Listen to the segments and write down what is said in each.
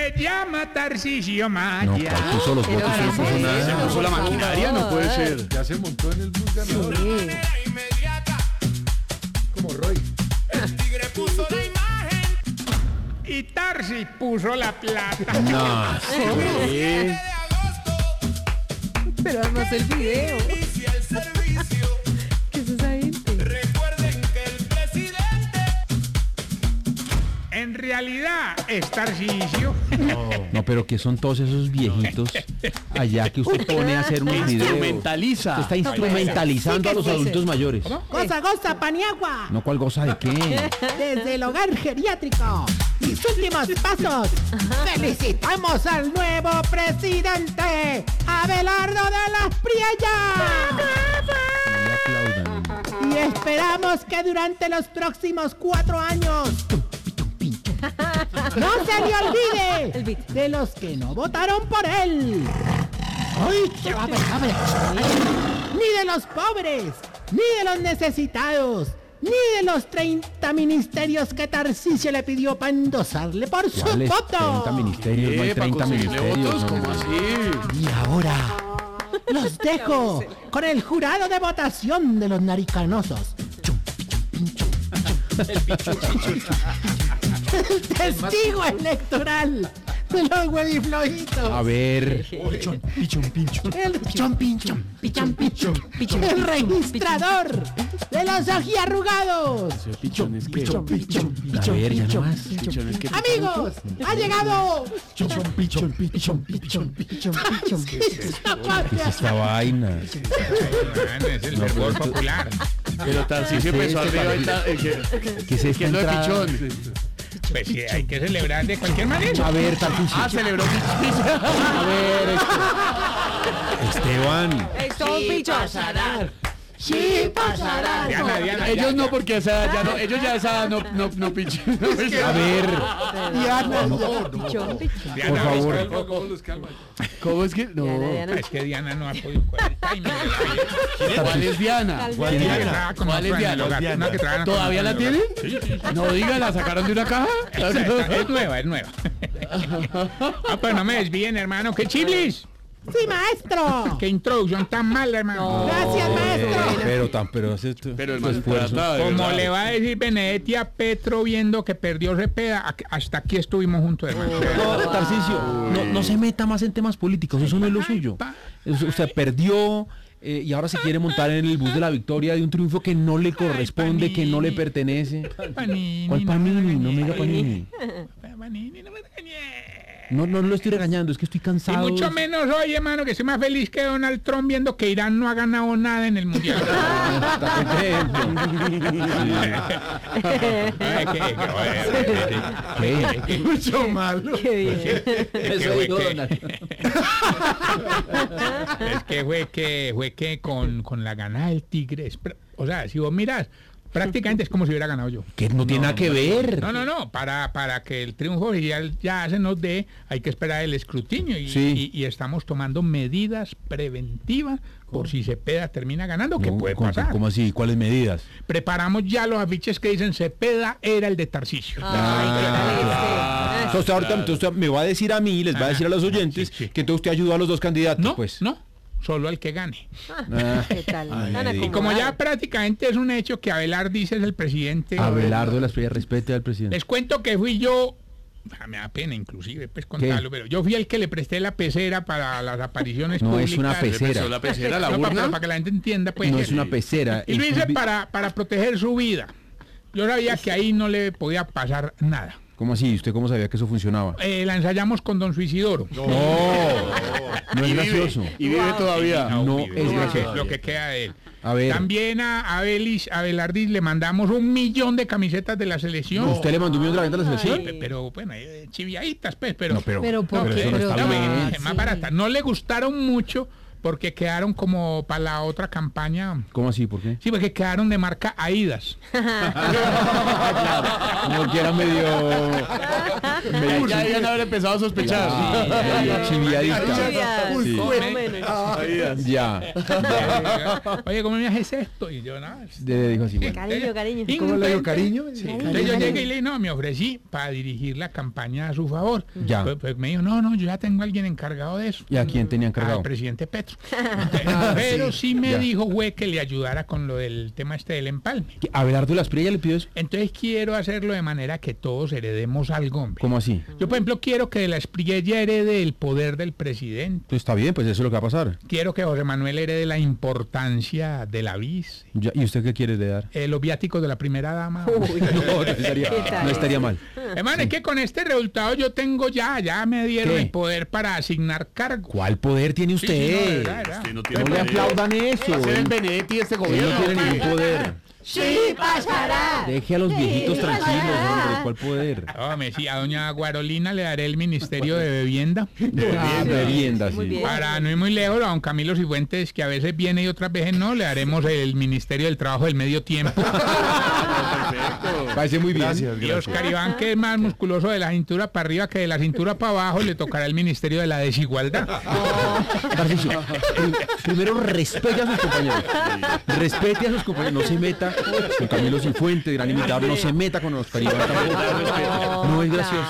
Se llama Tarcisio Maya. No, ¿cuál puso los votos? Pero No puso nada. Se puso la maquinaria, no puede ser. Ya se montó en el bus ganador. Sí. Como Roy. El tigre puso la imagen y Tarsi puso la plata. No, Sí. Pero además el video. Inicia el servicio. ¿Qué es esa gente? Recuerden que el presidente en realidad es Tarcisio. no, pero que son todos esos viejitos allá que usted pone a hacer unos videos. Instrumentaliza. Usted está instrumentalizando a los adultos mayores. Goza, goza, Paniagua. No, ¿cuál goza de qué? Desde el hogar geriátrico. Mis últimos pasos. Felicitamos al nuevo presidente, Abelardo de las Priellas. No le aplaudan. Y esperamos que durante los próximos 4 años no se le El olvide beat. de los que no votaron por él. ¡Ay, qué va a ver! Ni de los pobres, ni de los necesitados, ni de los 30 ministerios que Tarcisio le pidió para endosarle por su ¿Cuáles voto. 30 ministerios? No hay ¿Para 30 conseguirle ministerios. votos? no, ¿Cómo no. así? Y ahora los dejo con el jurado de votación de los naricanosos. El testigo electoral de los hueviflojitos. A ver. El pichón pinchón. El registrador de los ojiarrugados. Pichones que... A ver, ya nomás. Pichones que... Amigos, ha llegado. ¿Qué es esta vaina? Es el fervor popular. Pero Tarcisio empezó arriba y tal... ¿Qué es esta ¿Qué es lo de entrada? pichón? Pues sí, hay que celebrar de cualquier manera. A ver, Tarcisio. Ah, celebró pichón. A ver, Esteban. Son pichos. Sí, pasará. Diana, Ellos no, porque esa edad ya no, ellos ya a esa edad no pichan. A ver, Diana, Pichón, pichón. por favor. ¿Cómo los calma? ¿Cómo es que? No. Diana. Es que Diana no ha podido con el timing de la vida. ¿Cuál es Diana? ¿Cuál Una que Diana? trabaja con ¿Cuál es nosotros en el Diana? hogar, una que trabaja con ¿Todavía la nosotros en tienen? el hogar. No diga, ¿la sacaron de una caja? Es nueva, es nueva. Ah, pero no me desvíen, hermano. ¡Qué chiblis! sí, maestro. ¡Qué introducción tan mala, hermano! Gracias, maestro. Pero hace tu Pero el esfuerzo. Como le va a decir Benedetti a Petro viendo que perdió Cepeda, hasta aquí estuvimos juntos, hermano. No, Tarcisio, no se meta más en temas políticos, eso no es lo suyo. Usted perdió y ahora se quiere montar en el bus de la victoria de un triunfo que no le corresponde, que no le pertenece. Panini, ¿Cuál Panini? No me diga Panini. Panini, no me regañé. No lo estoy regañando, es que estoy Y cansado. mucho menos hoy, hermano, que estoy más feliz que Donald Trump viendo que Irán no ha ganado nada en el mundial. Ay, ¿Qué? Mucho malo. Qué bien. Es que fue que con la ganada del Tigres, o sea, si vos miras, prácticamente es como si hubiera ganado yo. Que no tiene nada que ver. No, para que el triunfo oficial ya se nos dé, hay que esperar el escrutinio y estamos tomando medidas preventivas por si Cepeda termina ganando, que puede pasar. ¿Cómo así? ¿Cuáles medidas? Preparamos ya los afiches que dicen Cepeda era el de Tarcisio. Ay, ¿qué tal Entonces ahorita usted me va a decir a mí, les va a decir a los oyentes, sí. que entonces usted ayudó a los dos candidatos. No, pues. no, solo al que gane. Ah, ¿Qué tal? Ay, Tan y Y como ya acomodado. prácticamente es un hecho que Abelardo dice es el presidente, Abelardo de las Priellas, respete al presidente. les cuento que fui yo, me da pena inclusive pues contarlo, pero yo fui el que le presté la pecera para las apariciones No públicas. es una pecera. La pecera, la No, urna. para que la gente entienda, pues. No es una pecera. Y lo hice para proteger su vida. Yo sabía que ahí no le podía pasar nada. ¿Cómo así? ¿Usted cómo sabía que eso funcionaba? La ensayamos con don Suicidoro. No es gracioso. Y vive todavía. No vive, es gracioso. lo que queda de él. A ver, También a Abelardis le mandamos 1 millón de camisetas de la selección. ¿usted le mandó un millón de la venta a la selección? Sí, pero bueno, chiviaditas, pues, pero. No, Pero ¿por pero qué? eso no está Pero- bien. Más barata. No le gustaron mucho porque quedaron como para la otra campaña. ¿Cómo así? ¿Por qué? Sí, porque quedaron de marca Aidas. Como que era medio... Ya debían haber empezado a sospechar. Chiviadita. Chivias, Sí. más o menos. Ya. Oye, ¿cómo me haces esto? Y yo, nada. Le dijo así, bueno. Cariño, cariño. ¿Cómo le digo cariño? Entonces yo llegué y le dije, no, me ofrecí para dirigir la campaña a su favor. Ya. Pues me dijo, no, yo ya tengo a alguien encargado de eso. ¿Y a quién tenía encargado? Al presidente Petro. Pero sí me Ya. dijo, güey, que le ayudara con lo del tema este del empalme. ¿Abelardo Lasprilla le pidió eso? Entonces quiero hacerlo de manera que todos heredemos algo, hombre. ¿Cómo así? Yo, por ejemplo, quiero que la Espriella herede el poder del presidente. Entonces está bien, pues eso es lo que va a pasar. Quiero que José Manuel herede la importancia de la vice. Ya, ¿y usted qué quiere heredar? Los viáticos de la primera dama. Uy, ¿qué tal? No estaría mal. Hermano, es que con este resultado yo tengo ya me dieron ¿Qué? el poder para asignar cargos. ¿Cuál poder tiene Sí, sí, no, usted? verdad. Usted no No tiene le poder. aplaudan eso. Ese es el Él Benedetti de este él gobierno. no tiene ningún poder. Sí pasará. Deje a los viejitos tranquilos, hombre. ¿Cuál poder? Hombre, sí, a doña Guarolina le daré el Ministerio de Vivienda. Vivienda, Muy sí. bien. Para no ir muy lejos, a don Camilo Cifuentes, que a veces viene y otras veces no, le daremos el Ministerio del Trabajo del Medio Tiempo. Parece muy bien. Gracias, Y gracias. Oscar Iván, que es más musculoso de la cintura para arriba que de la cintura para abajo, le tocará el Ministerio de la Desigualdad. Tarcisio, primero respete a sus compañeros. Respete a sus compañeros. No se meta con Camilo Cifuentes, gran imitador. No se meta con Oscar Iván tampoco. No es gracioso.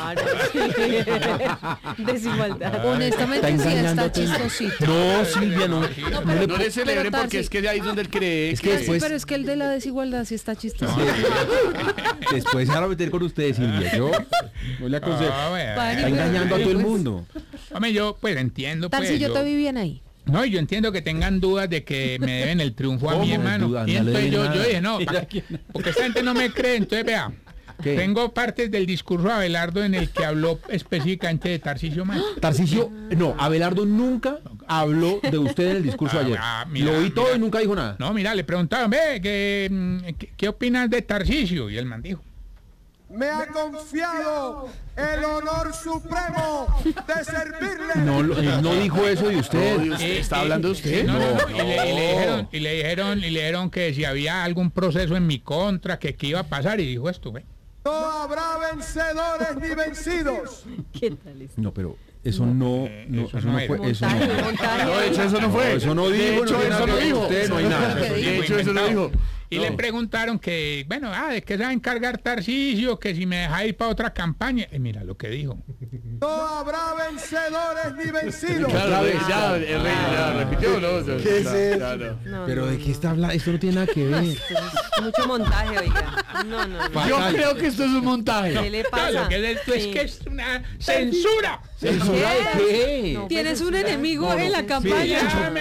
Claro, sí. Desigualdad. Honestamente Está sí engañando está a todo el mundo. chistosito. No, Silvia, no. No le celebre Pero, porque Tarsi- es que ahí es donde él cree Es que que... después- Pero es que el de la desigualdad sí está chistoso. Después se van a meter con ustedes, Silvia. Yo no le aconsejo. Ah, bueno. Está engañando a todo el mundo. Hombre, yo pues entiendo. Pues, Tarsi, yo te vi bien ahí. No, yo entiendo que tengan dudas de que me deben el triunfo a mi ¿Cómo? hermano. Dudas, Y no le entonces deben yo nada. dije, no, porque esta gente no me cree. Entonces, vea, ¿Qué? tengo partes del discurso de Abelardo en el que habló específicamente de Tarcisio Maya. Tarcisio, no, Abelardo nunca habló de usted en el discurso de ayer. Mira, Lo oí todo mira. y nunca dijo nada. No, mira, le preguntaban, ve, ¿qué opinas de Tarcisio? Y el man dijo, Me ha confiado el honor supremo de servirle. No, él no dijo eso de usted. No, ¿está hablando de usted? No, no, no. No. Y le dijeron que si había algún proceso en mi contra, que qué iba a pasar, y dijo esto, güey. No habrá vencedores ni vencidos. ¿Qué tal es? No, pero eso no, eso eso no no era. fue. Eso no. Montaje, montaje. No, de hecho eso no fue. Eso no dijo. De hecho no tiene eso nada no que ver con dijo. usted, no hay nada. De hecho eso no dijo. Y le preguntaron que, bueno, ¿de qué se va a encargar Tarcisio? Que si me deja ir para otra campaña. Y mira lo que dijo. No habrá vencedores ni vencidos. Claro, ya, el rey ya repitió, ¿no? ¿Qué es eso? Ya, no. No, Pero no, ¿de qué está hablando? Esto no tiene nada que ver. mucho montaje, oiga. No, no, no. Yo creo que esto es un montaje. ¿Qué le No, pasa? lo que es esto es Sí. que es una censura. ¿Censura de qué? No, Tienes pues, un censura. enemigo en la campaña.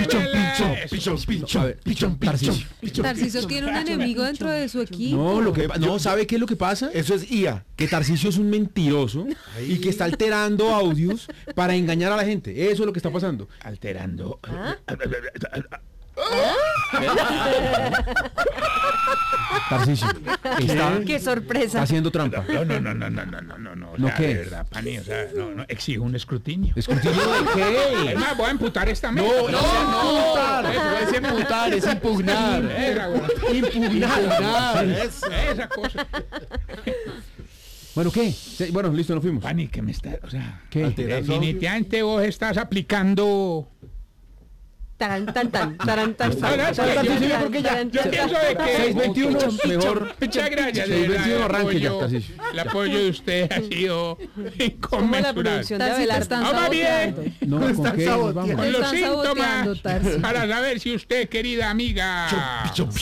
A ver, Tarcisio. Tarcisio tiene un enemigo dentro de su equipo. No, no, ¿sabe qué es lo que pasa? Eso es IA. Que Tarcisio es un mentiroso y que está alterando audios para engañar a la gente. Eso es lo que está pasando. Alterando. Tarcisio está Qué sorpresa. haciendo trampa. No. ¿No O sea, qué? de verdad, Pani, o sea, no, exijo un escrutinio. ¿Escrutinio de qué? Es más, voy a imputar esta mesa. No, es imputar, es impugnar. Esa, güey. Impugnar. Esa cosa. Bueno, ¿qué? Bueno, listo, nos fuimos. Pani, que me está, o sea, ¿Qué? definitivamente vos estás aplicando. Taran, tan, tan, taran, tan, No, no, es que taran, yo- tan, yo- tan, porque ya- taran, Yo tan, pienso tan, de tan. que 621, mejor. Muchas gracias. 621 arranque ya, el Tarcisio. apoyo de usted ha sido Como la inconmensurable. producción de Tarsi, te Abelardo. están Vamos bien. saboteando. No, ¿con qué? Nos vamos. Con Te los están saboteando, síntomas Tarsi. para saber si usted, querida amiga,